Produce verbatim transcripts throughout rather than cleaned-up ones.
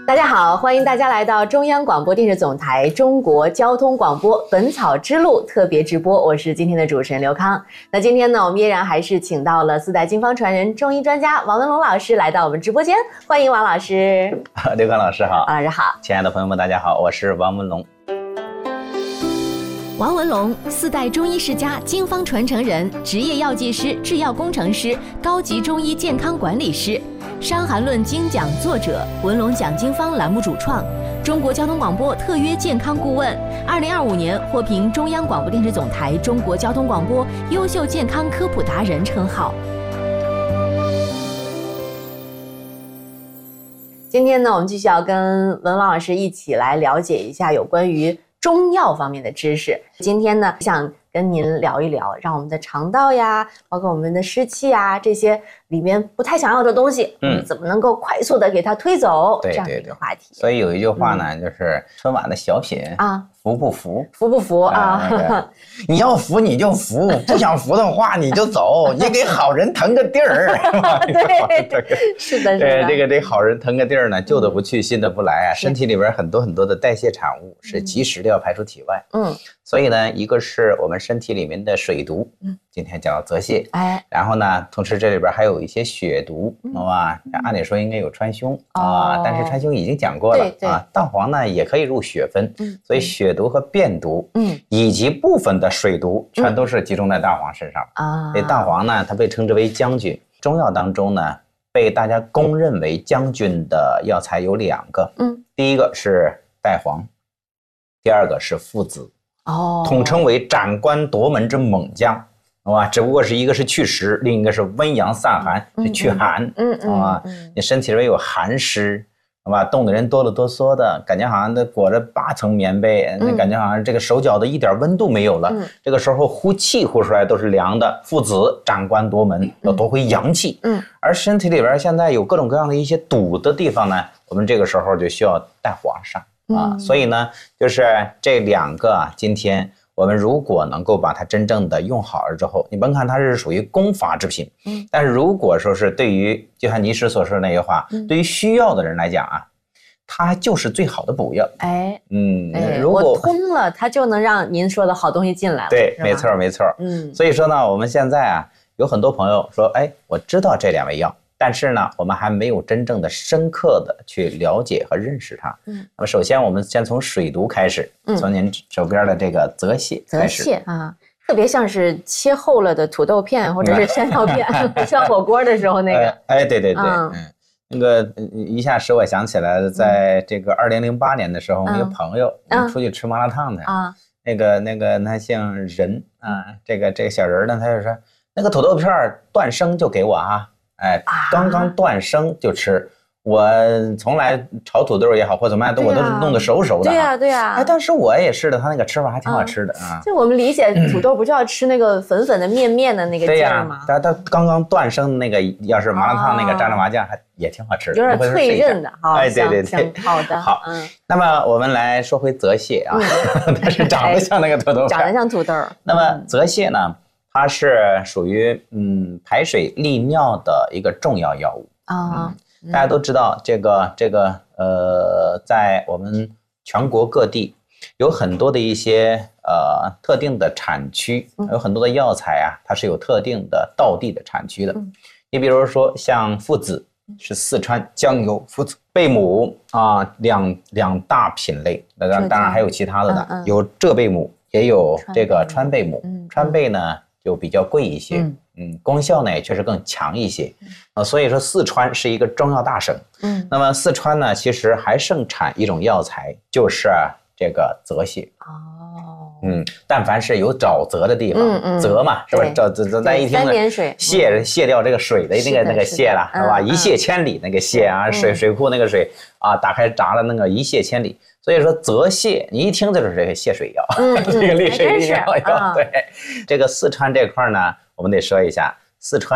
大家好，欢迎大家来到中央广播电视总台中国交通广播本草之路特别直播，我是今天的主持人刘康。那今天呢，我们依然还是请到了四代经方传人中医专家王文龙老师来到我们直播间，欢迎王老师。 刘康老师好。 王老师好。 亲爱的朋友们大家好，我是王文龙。 王文龙，四代中医世家，经方传承人，职业药剂师、制药工程师，高级中医健康管理师，伤寒论精讲作者，文龙讲经方栏目主创，中国交通广播特约健康顾问，二零二五年获评中央广播电视总台中国交通广播优秀健康科普达人称号。 今天呢，我们继续要跟文王老师一起来了解一下有关于中药方面的知识。今天呢，想跟您聊一聊，让我们的肠道呀，包括我们的湿气啊，这些里面不太想要的东西，嗯，怎么能够快速的给它推走？ 对， 这样的一个话题。 所以有一句话呢，嗯、就是春晚的小品啊， 服不服？ 服不服啊？ 啊你要服你就服，不想服的话你就走，你给好人腾个地儿。 对，是的，是的。 对，这个这好人腾个地儿呢，旧的不去，新的不来啊。身体里边很多很多的代谢产物是及时的要排出体外。嗯，所以呢，一个是我们身体里面的水毒，嗯，今天讲到泽泻，哎，然后呢，同时这里边还有一些血毒，好吧？按理说应该有川芎啊，但是川芎已经讲过了啊。蛋黄呢也可以入血分，所以血毒和便毒，嗯，以及部分的水毒，全都是集中在蛋黄身上啊。所以蛋黄呢，它被称之为将军。中药当中呢，被大家公认为将军的药材有两个，嗯，第一个是带黄，第二个是附子。哦，统称为斩关夺门之猛将，好吧？只不过是一个是祛湿，另一个是温阳散寒，是祛寒，嗯嗯，好吧？你身体里有寒湿，好吧？冻的人哆了哆嗦的，感觉好像都裹着八层棉被，那感觉好像这个手脚的一点温度没有了。这个时候呼气呼出来都是凉的，附子斩关夺门，要夺回阳气。嗯，而身体里边现在有各种各样的一些堵的地方呢，我们这个时候就需要带黄上。啊，所以呢，就是这两个啊，今天我们如果能够把它真正的用好了之后，你甭看它是属于功法之品，嗯，但是如果说是对于就像尼师所说的那句话，嗯、对于需要的人来讲啊，它就是最好的补药。哎，嗯， 哎、如果我通了，它就能让您说的好东西进来了。 对，没错没错。嗯，所以说呢，我们现在啊，有很多朋友说，哎，我知道这两味药。但是呢，我们还没有真正的深刻的去了解和认识它。嗯，那么首先我们先从水毒开始，嗯，从您手边的这个泽泻开始。 泽泻啊，特别像是切厚了的土豆片或者是山药片，涮火锅的时候那个。 哎，哎对对对，嗯，嗯那个一下使我想起来了，在这个二零零八年的时候，我们有朋友出去吃麻辣烫的啊，那个那个他姓任啊，这个这个小人呢，他就说那个土豆片断生就给我啊。哎，刚刚断生就吃，我从来炒土豆也好或怎么样，我都是弄得熟熟的。 对呀，对呀。 哎，但是我也是的，他那个吃法还挺好吃的啊。 就我们理解土豆不就要吃那个粉粉的面面的那个劲儿吗？ 对呀，他他刚刚断生的那个，要是麻辣烫那个蘸着麻酱，还也挺好吃的， 有点脆韧的。 哎，对对对， 好的。 好，嗯。那么我们来说回泽泻啊，它是长得像那个土豆， 长得像土豆。 那么泽泻呢？它是属于嗯排水利尿的一个重要药物啊、嗯。大家都知道这个这个呃，在我们全国各地有很多的一些呃特定的产区，有很多的药材啊，它是有特定的道地的产区的。你比如说像附子是四川江油附子，贝母啊两两大品类，当然当然还有其他的呢，嗯嗯有浙贝母，也有这个川贝母。嗯、川贝呢？就比较贵一些，嗯，嗯功效呢也确实更强一些，啊，所以说四川是一个中药大省，嗯，那么四川呢，其实还盛产一种药材，就是这个泽泻，哦，嗯，但凡是有沼泽的地方，嗯嗯，泽嘛，是不是？沼泽咱一听呢，泻泻掉这个水的那个那个泻了，是吧？一泻千里那个泻啊，水水库那个水啊，打开闸了那个一泻千里。所以说泽泻，你一听就是这个泻水药，嗯、这个利水利尿药。对，这个四川这块呢，我们得说一下，四川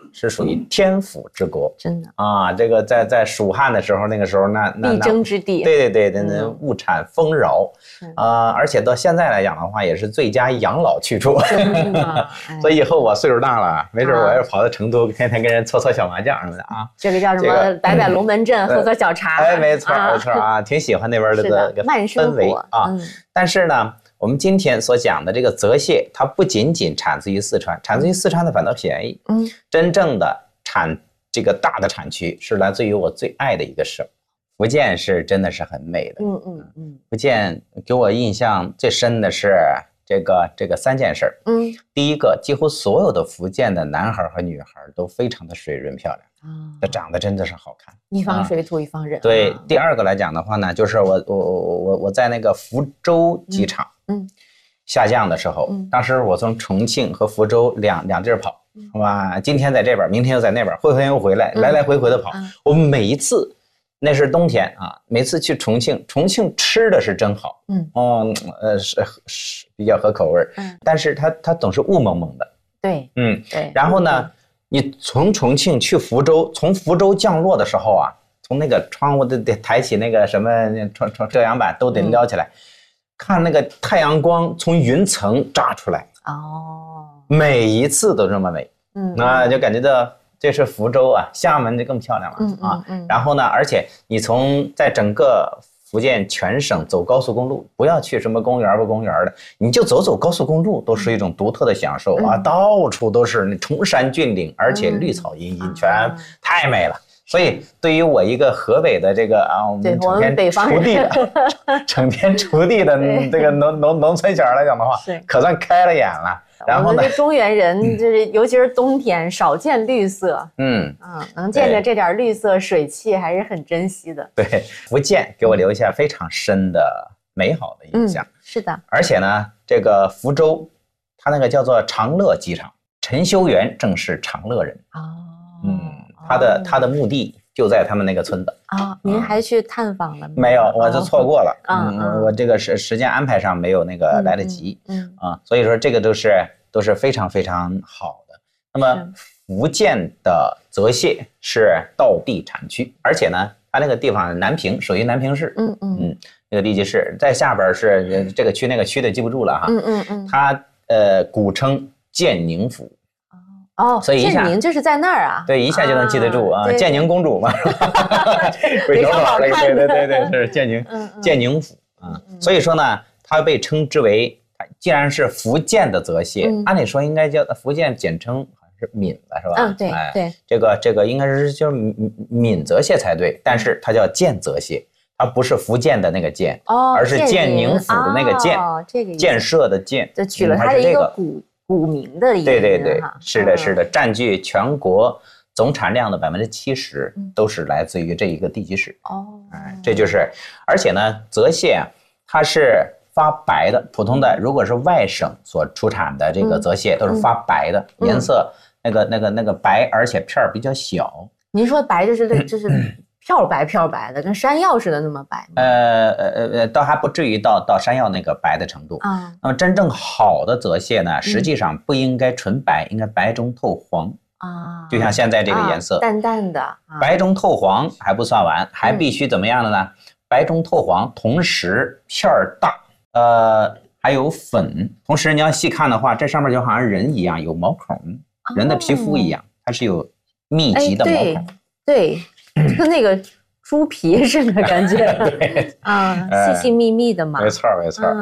是属于天府之国， 真的啊，这个在在蜀汉的时候，那个时候那那必争之地， 对对对，那物产丰饶，啊，而且到现在来讲的话，也是最佳养老去处。 真的， 所以以后我岁数大了，没准我要跑到成都，天天跟人搓搓小麻将什么的啊。 这个叫什么？摆摆龙门阵，喝喝小茶。 哎，没错没错啊，挺喜欢那边的个氛围啊。但是呢，我们今天所讲的这个泽蟹，它不仅仅产自于四川，产自于四川的反倒便宜。嗯，真正的产这个大的产区是来自于我最爱的一个省，福建是真的是很美的。嗯嗯嗯，福建给我印象最深的是这个这个三件事。嗯，第一个，几乎所有的福建的男孩和女孩都非常的水润漂亮。啊，这长得真的是好看， 一方水土一方人。 对，第二个来讲的话呢，就是我我我我我在那个福州机场，嗯，下降的时候，当时我从重庆和福州两两地儿跑，是吧？今天在这边，明天又在那边，后天又回来，来来回回的跑。我每一次，那是冬天啊，每次去重庆，重庆吃的是真好，嗯，哦，呃，是是比较合口味，嗯，但是它它总是雾蒙蒙的， 对， 嗯，对，然后呢？你从重庆去福州，从福州降落的时候啊，从那个窗户得得抬起那个什么窗窗遮阳板都得撩起来，嗯、看那个太阳光从云层炸出来。哦，每一次都这么美，嗯，那就感觉到这是福州啊，厦门就更漂亮了、嗯、啊。嗯嗯、然后呢，而且你从在整个福建全省走高速公路，不要去什么公园不公园的，你就走走高速公路，都是一种独特的享受啊！嗯、到处都是那崇山峻岭，而且绿草茵茵，嗯、全太美了。所以，对于我一个河北的这个啊，我们整天锄地的，整天锄地的这个农农农村小孩来讲的话，可算开了眼了。然后呢， 中原人就是，尤其是冬天少见绿色，嗯啊，能见着这点绿色水汽还是很珍惜的。 对，福建给我留下非常深的美好的印象。 嗯、是的， 而且呢，这个福州，它那个叫做长乐机场，陈修元正是长乐人。哦，嗯，他的他的墓地就在他们那个村子。 啊、哦，您还去探访了吗？ 没有，我就错过了。嗯，嗯我这个时时间安排上没有那个来得及。嗯, 嗯啊，所以说这个都是都是非常非常好的。那么福建的泽蟹是道地产区，而且呢，它那个地方南平属于南平市。嗯嗯嗯，那个地级市在下边是这个区那个区的记不住了哈。嗯嗯嗯，它呃古称建宁府。 哦，所以建宁就是在那儿啊， 对，一下就能记得住啊，建宁公主嘛， 非常好看， 对对对对，是建宁，建宁府啊。所以说呢，它被称之为，既然是福建的泽蟹，按理说应该叫福建简称好像是闽了，是吧？ 嗯，对对， 这个这个应该是叫闽泽蟹才对，但是它叫建泽蟹，它不是福建的那个建，哦，而是建宁府的那个建，哦，这个建设的建， 就取了它的一个古。古名的一个， 对对对，是的，是的，占据全国总产量的百分之七十，都是来自于这一个地级市。哦，哎，这就是，而且呢，泽蟹啊，它是发白的，普通的如果是外省所出产的这个泽蟹，都是发白的，颜色那个那个那个白，而且片儿比较小。 您说白就是就是。漂白漂白的，跟山药似的那么白吗？ 呃呃呃，倒还不至于到到山药那个白的程度啊。那么真正好的泽蟹呢，实际上不应该纯白，应该白中透黄啊。就像现在这个颜色， 淡淡的， 白中透黄还不算完，还必须怎么样的呢？白中透黄，同时片儿大，呃，还有粉。同时你要细看的话，这上面就好像人一样有毛孔，人的皮肤一样，它是有密集的毛孔。 对。跟那个猪皮似的感觉，对啊，细细密密的嘛， 没错没错。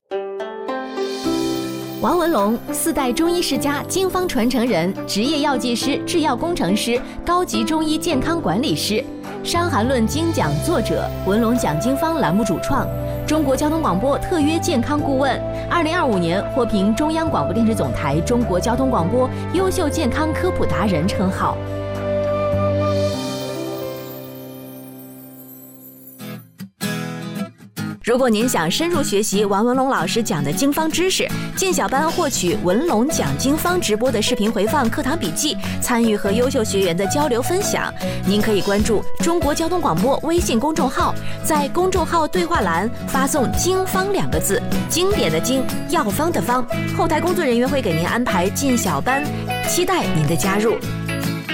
王文龙，四代中医世家，经方传承人，职业药剂师、制药工程师，高级中医健康管理师，《伤寒论》精讲作者，文龙讲经方栏目主创，中国交通广播特约健康顾问，二零二五年获评中央广播电视总台中国交通广播优秀健康科普达人称号。如果您想深入学习王文龙老师讲的经方知识，进小班获取文龙讲经方直播的视频回放、课堂笔记，参与和优秀学员的交流分享，您可以关注中国交通广播微信公众号，在公众号对话栏发送“经方”两个字，经典的经，药方的方，后台工作人员会给您安排进小班，期待您的加入。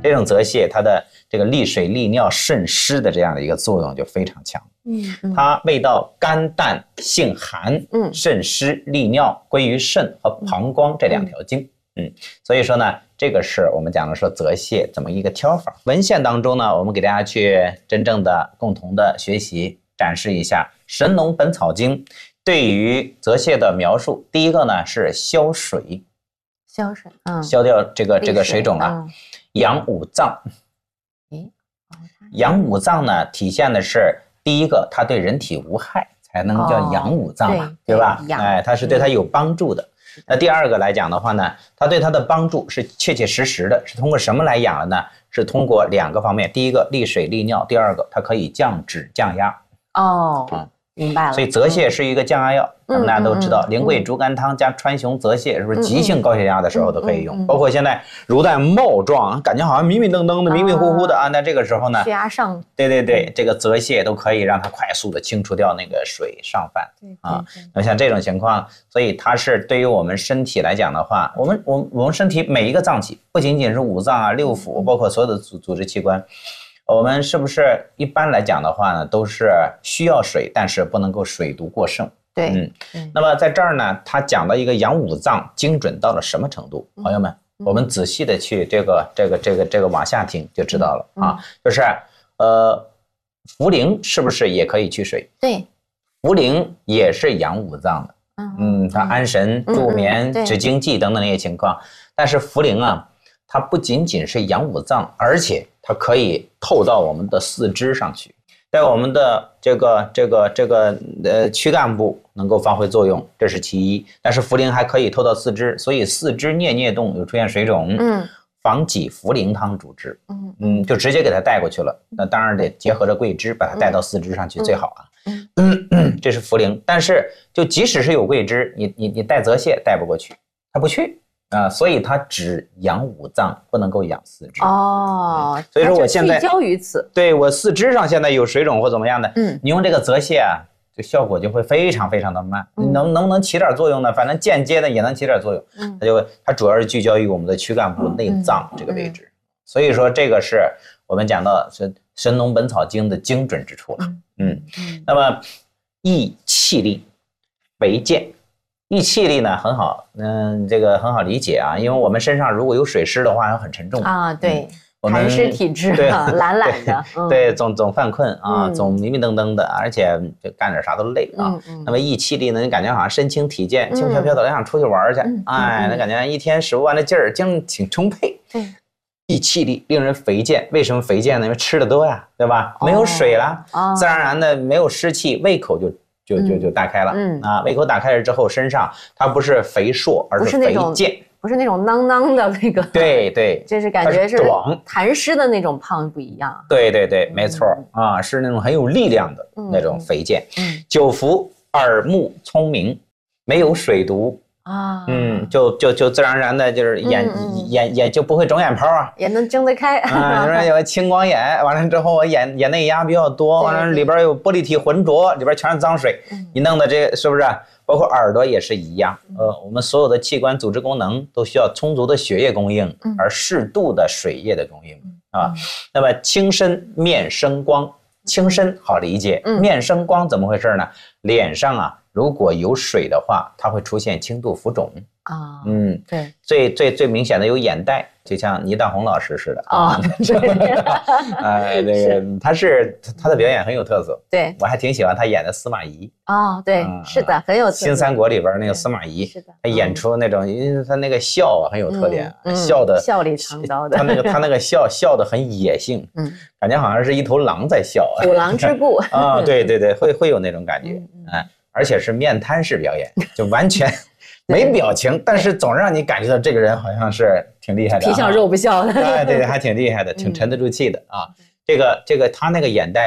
这种泽泻它的这个利水利尿渗湿的这样的一个作用就非常强。嗯，它味道甘淡性寒，嗯，渗湿利尿，归于肾和膀胱这两条经。嗯，所以说呢，这个是我们讲的说泽泻怎么一个挑法。文献当中呢，我们给大家去真正的共同的学习展示一下《神农本草经》对于泽泻的描述。第一个呢是消水， 消水，嗯， 消掉这个这个水肿啊，嗯、养五脏。诶，养五脏呢，体现的是第一个，它对人体无害，才能叫养五脏嘛，哦、对, 对吧？哎，它是对它有帮助的。嗯那第二个来讲的话呢，它对它的帮助是切切实实的，是通过什么来养的呢？是通过两个方面，第一个利水利尿，第二个它可以降脂降压。 哦，嗯，明白了。 所以泽泻是一个降压药，咱们大家都知道，苓桂竹甘汤加川芎泽泻，是不是急性高血压的时候都可以用？包括现在乳蛋冒状，感觉好像迷迷瞪瞪的、迷迷糊糊的啊，那这个时候呢， 血压上， 对对对，这个泽泻都可以让它快速的清除掉那个水上泛啊。那像这种情况，所以它是对于我们身体来讲的话，我们我我们身体每一个脏器，不仅仅是五脏啊、六腑，包括所有的组组织器官。我们是不是一般来讲的话呢，都是需要水，但是不能够水毒过剩？ 对， 嗯，嗯那么在这儿呢，他讲到一个养五脏精准到了什么程度？朋友们，嗯、我们仔细的去这个这个这个这个往下听就知道了、嗯、啊，就是呃，茯苓是不是也可以去水？ 对， 茯苓也是养五脏的，嗯，它安神、助眠、 嗯、 止惊悸等等那些情况，但是茯苓啊。它不仅仅是养五脏，而且它可以透到我们的四肢上去，在我们的这个这个这个呃躯干部能够发挥作用，这是其一。但是茯苓还可以透到四肢，所以四肢啮啮动，有出现水肿，嗯，防己茯苓汤主之，嗯嗯，就直接给它带过去了。那当然得结合着桂枝把它带到四肢上去最好啊。嗯嗯，这是茯苓，但是就即使是有桂枝，你你你带泽泻带不过去，它不去。啊，所以它只养五脏，不能够养四肢。 哦， 所以说我现在聚焦于此， 对我四肢上现在有水肿或怎么样的，嗯，你用这个泽泻啊，这效果就会非常非常的慢。嗯、能能不能起点作用呢？反正间接的也能起点作用。嗯，它就它主要是聚焦于我们的躯干部内脏这个位置。嗯、所以说这个是我们讲到是《神农本草经》的精准之处了。嗯，嗯那么益气力，肥健。益气力呢很好，嗯，这个很好理解啊，因为我们身上如果有水湿的话，很沉重啊，对，寒湿体质，对，懒懒的， 对，总总犯困啊，总迷迷瞪瞪的，而且就干点啥都累啊。那么益气力呢，你感觉好像身轻体健，轻飘飘的，想出去玩去，哎，那感觉一天使不完的劲儿，精挺充沛。对，益气力令人肥健，为什么肥健呢？因为吃的多呀，对吧？没有水了，自然而然的没有湿气，胃口就。就就就打开了，嗯啊，胃口打开了之后，身上它不是肥硕，而是肥健， 不是那种囊囊的那个， 对对， 就是感觉是痰湿的那种胖不一样， 对对对，没错啊，是那种很有力量的那种肥健，嗯，久服耳目聪明，没有水毒啊，嗯，就就就自然而然的就是眼眼眼就不会肿眼泡啊， 也能睁得开啊，就是有青光眼，完了之后我眼眼内压比较多，完了里边有玻璃体浑浊，里边全是脏水，你弄的这是不是？包括耳朵也是一样，呃，我们所有的器官组织功能都需要充足的血液供应，而适度的水液的供应啊。那么轻身面生光，轻身好理解，面生光怎么回事呢？脸上啊。如果有水的话，它会出现轻度浮肿啊。嗯，对，最最最明显的有眼袋，就像倪大红老师似的啊。呃，那个他是他的表演很有特色， 对我还挺喜欢他演的司马懿。 哦，对，是的，很有特色。 新三国里边那个司马懿，是的，他演出那种，因为他那个笑啊很有特点，笑的笑里藏刀的。 他那个他那个笑笑的很野性，嗯，感觉好像是一头狼在笑。 虎狼之步啊，对对对，会会有那种感觉，哎。而且是面瘫式表演，就完全没表情，但是总让你感觉到这个人好像是挺厉害的， 皮笑肉不笑的。 对对对，还挺厉害的，挺沉得住气的啊。这个这个他那个眼袋，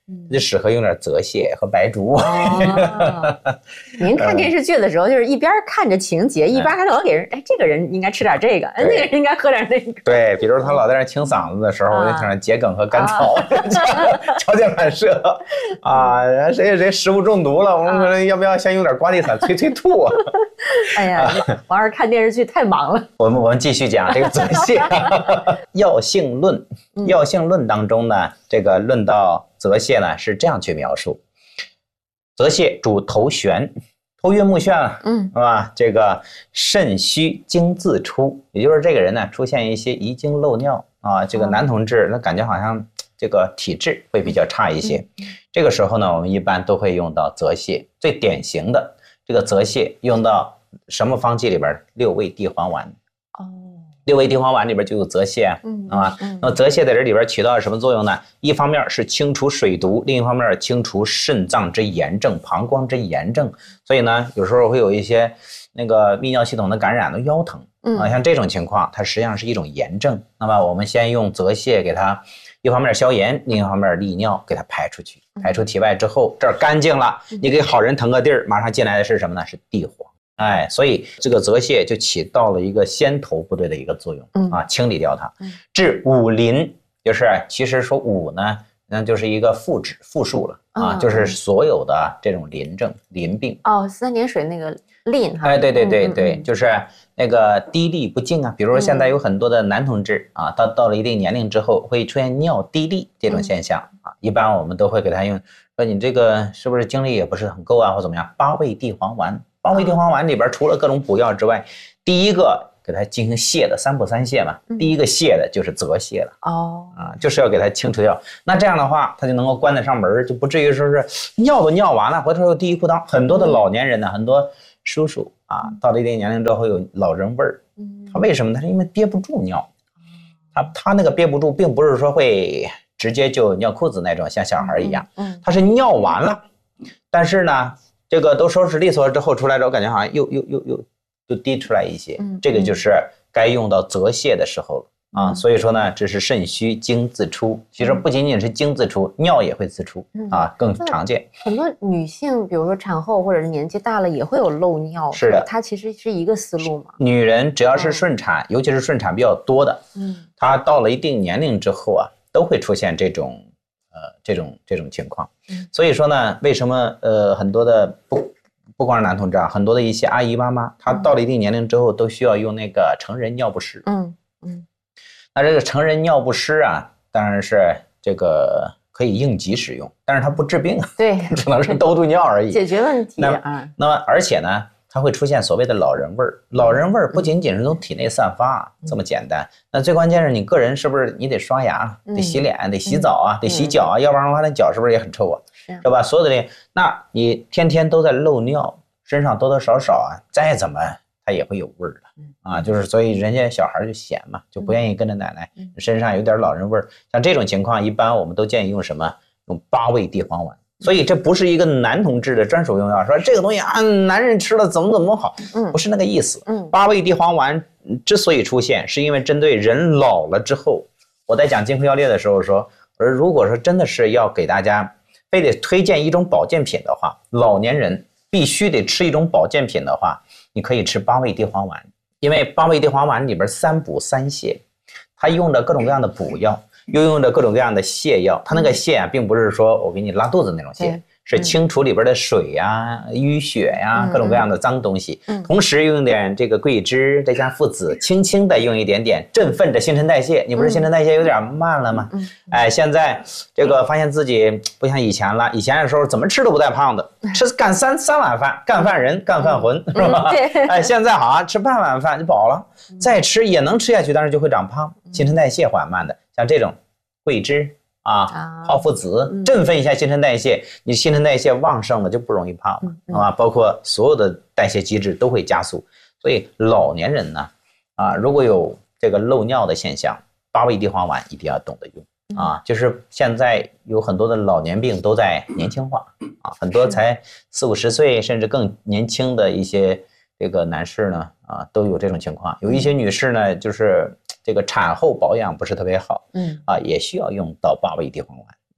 就适合用点泽泻和白术。 哦，您看电视剧的时候，就是一边看着情节，一边还老给人，哎，这个人应该吃点这个，哎，那个人应该喝点那个。 对，比如他老在那清嗓子的时候，我就想着桔梗和甘草，条件反射啊，谁谁谁食物中毒了，我们可能要不要先用点瓜地散催催吐？ 哎呀，王二看电视剧太忙了。 我们我们继续讲这个泽泻，《药性论》《药性论》当中呢，这个论到泽泻呢是这样去描述：泽泻主头眩，头晕目眩了，嗯，是吧？这个肾虚经自出，也就是这个人呢出现一些遗精漏尿啊，这个男同志那感觉好像这个体质会比较差一些。这个时候呢，我们一般都会用到泽泻，最典型的这个泽泻用到什么方剂里边？六味地黄丸。哦，六味地黄丸里边就有泽泻，嗯啊，那么泽泻在这里边起到什么作用呢？一方面是清除水毒，另一方面清除肾脏之炎症、膀胱之炎症。所以呢，有时候会有一些那个泌尿系统的感染的腰疼，啊，像这种情况，它实际上是一种炎症。那么我们先用泽泻给它，一方面消炎，另一方面利尿，给它排出去，排出体外之后，这儿干净了，你给好人腾个地儿，马上进来的是什么呢？是地黄。哎，所以这个泽泻就起到了一个先头部队的一个作用，嗯啊，清理掉它。治五淋，就是其实说五呢，那就是一个复指复数了啊，嗯、就是所有的这种淋症、淋病。 哦，三点水那个淋哈。 哎，对对对对，嗯、就是那个滴沥不尽啊。比如说现在有很多的男同志啊，到到了一定年龄之后，会出现尿滴沥这种现象啊，一般我们都会给他用，说你这个是不是精力也不是很够啊，或怎么样？八味地黄丸。八味地黄丸里边除了各种补药之外，第一个给它进行泻的，三补三泻嘛，嗯、第一个泻的就是泽泻了。哦，啊，就是要给它清除掉。那这样的话，它就能够关得上门，就不至于说是尿都尿完了，回头又第一裤裆。很多的老年人呢，很多叔叔啊，到了一定年龄之后有老人味儿。他为什么？他是因为憋不住尿。他他那个憋不住，并不是说会直接就尿裤子那种，像小孩一样。嗯，他是尿完了，但是呢。这个都收拾利索之后出来之后，感觉好像又又又又又滴出来一些，嗯、这个就是该用到泽泻的时候了啊。嗯、所以说呢，这是肾虚经自出，其实不仅仅是经自出，尿也会自出啊，更常见。 很多女性，比如说产后或者是年纪大了，也会有漏尿， 是的， 它其实是一个思路嘛。 女人只要是顺产，嗯、尤其是顺产比较多的，嗯，她到了一定年龄之后啊，都会出现这种。呃，这种这种情况，所以说呢，为什么呃很多的不不光是男同志啊，很多的一些阿姨妈妈，她到了一定年龄之后，都需要用那个成人尿不湿。嗯嗯，那这个成人尿不湿啊，当然是这个可以应急使用，但是它不治病， 对， 只能是兜兜尿而已， 解决问题啊。那么而且呢，它会出现所谓的老人味儿。老人味儿不仅仅是从体内散发、嗯、这么简单，那最关键是你个人是不是你得刷牙、嗯、得洗脸、得洗澡啊、嗯、得洗脚啊，嗯、要不然的话那脚是不是也很臭啊？是，对吧？所有的这，那你天天都在漏尿，身上多多少少啊，再怎么它也会有味儿的、嗯、啊。就是所以人家小孩就闲嘛，就不愿意跟着奶奶，嗯、身上有点老人味儿。像这种情况，一般我们都建议用什么？用八味地黄丸。所以这不是一个男同志的专属用药，说这个东西啊，男人吃了怎么怎么好，嗯，不是那个意思。嗯，八味地黄丸之所以出现，是因为针对人老了之后，我在讲金匮要略的时候说，我说如果说真的是要给大家非得推荐一种保健品的话，老年人必须得吃一种保健品的话，你可以吃八味地黄丸，因为八味地黄丸里边三补三泻，它用的各种各样的补药。又用着各种各样的泻药，它那个泻啊，并不是说我给你拉肚子那种泻，是清除里边的水呀、淤血呀、各种各样的脏东西。同时用点这个桂枝，再加附子，轻轻的用一点点，振奋着新陈代谢。你不是新陈代谢有点慢了吗？哎，现在这个发现自己不像以前了，以前的时候怎么吃都不带胖的，吃干三三碗饭，干饭人，干饭魂，是吧？哎，现在好像吃半碗饭就饱了，再吃也能吃下去，但是就会长胖，新陈代谢缓慢的。像这种桂枝啊，泡附子，振奋一下新陈代谢，你新陈代谢旺盛了就不容易胖了啊，包括所有的代谢机制都会加速。所以老年人呢，啊，如果有这个漏尿的现象，八味地黄丸一定要懂得用啊。就是现在有很多的老年病都在年轻化啊，很多才四五十岁甚至更年轻的一些这个男士呢，啊，都有这种情况。有一些女士呢，就是这个产后保养不是特别好，嗯啊，也需要用到八味地黄丸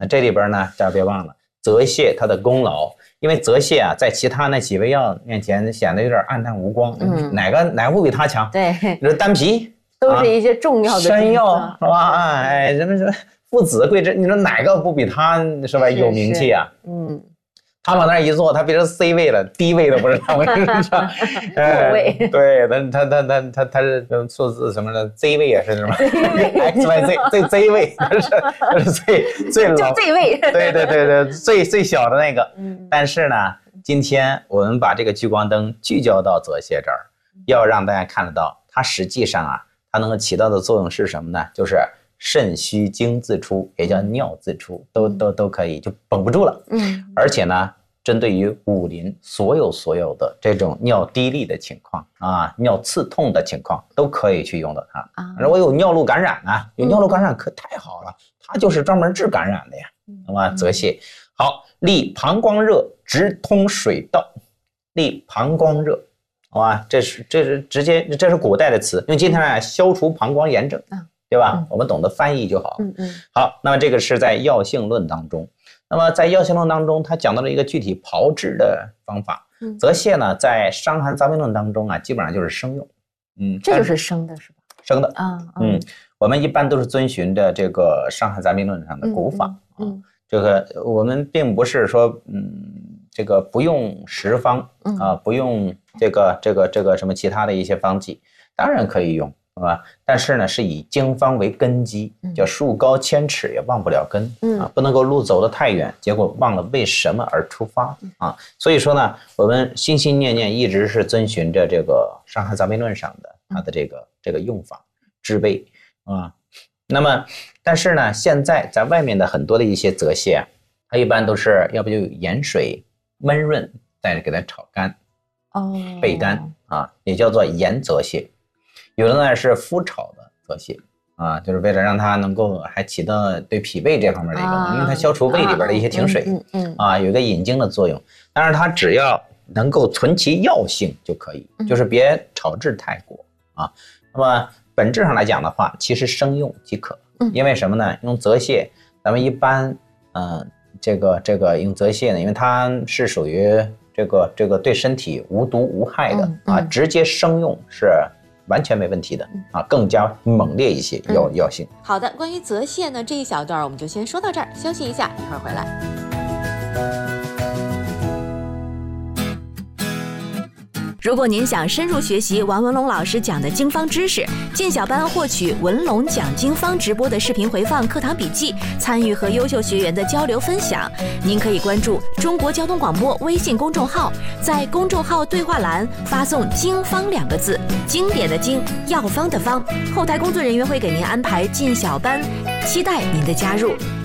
那这里边呢，大家别忘了泽泻它的功劳，因为泽泻啊，在其他那几味药面前显得有点暗淡无光，嗯、哪个哪部比它强？ 对， 你说丹皮都是一些重要的山药是吧？哎，什么什么附子贵枝，你说哪个不比它是吧有名气啊？嗯。他往那一坐，他变成 C 位了，低位都不知道，我跟你说， 末位。 对，他他他他他是数字什么的 ，Z 位也是什么 ？X Y Z 最 Z 位，这是这是最最老， 就 Z 位。 对对对对，最最小的那个。嗯。但是呢，今天我们把这个聚光灯聚焦到泽泻这儿，要让大家看得到，它实际上啊，它能够起到的作用是什么呢？就是肾虚精自出，也叫尿自出，都都都可以，就绷不住了。嗯，而且呢，针对于武林所有所有的这种尿滴沥的情况啊，尿刺痛的情况，都可以去用到它。啊，我有尿路感染啊，有尿路感染可太好了，它就是专门治感染的呀，好吧？泽泻好，利膀胱热，直通水道，利膀胱热，好吧？这是这是直接这是古代的词，用今天来消除膀胱炎症。对吧？嗯、我们懂得翻译就好。嗯嗯。好，那么这个是在药性论当中。那么在药性论当中，它讲到了一个具体炮制的方法。嗯。泽泻呢，在《伤寒杂病论》当中啊，基本上就是生用。 嗯，这就是生的是吧？ 生的啊。嗯, 嗯，我们一般都是遵循着这个《伤寒杂病论》上的古法。嗯, 嗯。这个我们并不是说，嗯，这个不用食方啊，不用这个这个这个什么其他的一些方剂，当然可以用。是吧？但是呢，是以经方为根基，叫树高千尺也忘不了根、嗯、啊，不能够路走得太远，结果忘了为什么而出发啊。所以说呢，我们心心念念一直是遵循着这个《伤寒杂病论》上的它的这个这个用法治备啊。那么，但是呢，现在在外面的很多的一些泽泻啊，它一般都是要不就盐水焖润，再给它炒干，哦，焙干啊，也叫做盐泽泻。有的呢是麸炒的泽泻啊，就是为了让它能够还起到对脾胃这方面的一个，啊、因为它消除胃里边的一些停水，啊、嗯嗯嗯、啊，有一个引经的作用。但是它只要能够存其药性就可以，就是别炒制太过啊。那么本质上来讲的话，其实生用即可，因为什么呢？用泽泻，咱们一般，嗯、呃，这个这个用泽泻呢，因为它是属于这个这个对身体无毒无害的、嗯嗯、啊，直接生用是完全没问题的啊，更加猛烈一些药、嗯、药性。 好的，关于泽泻呢这一小段我们就先说到这儿，休息一下，一会儿回来。如果您想深入学习王文龙老师讲的经方知识，进小班获取文龙讲经方直播的视频回放、课堂笔记，参与和优秀学员的交流分享，您可以关注中国交通广播微信公众号，在公众号对话栏发送经方两个字，经典的经，药方的方，后台工作人员会给您安排进小班，期待您的加入。